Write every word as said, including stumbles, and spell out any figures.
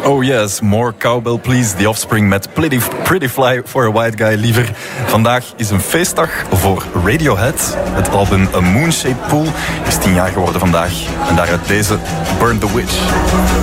Oh yes, more cowbell please. The Offspring met Pretty, Pretty Fly for a White Guy. Liever, vandaag is een feestdag voor Radiohead. Het album A Moon-Shaped Pool is tien jaar geworden vandaag. En daaruit deze Burn the Witch.